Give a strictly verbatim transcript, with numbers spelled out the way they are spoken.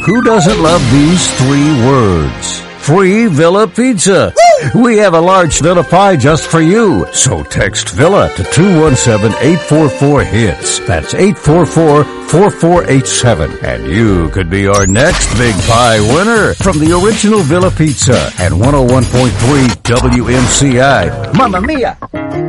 Who doesn't love these three words? Free Villa Pizza. Woo! We have a large Villa pie just for you. So text Villa to two one seven, eight four four, HITS. That's eight four four, four four eight seven. And you could be our next big pie winner from the original Villa Pizza and one oh one point three W M C I. Mamma mia!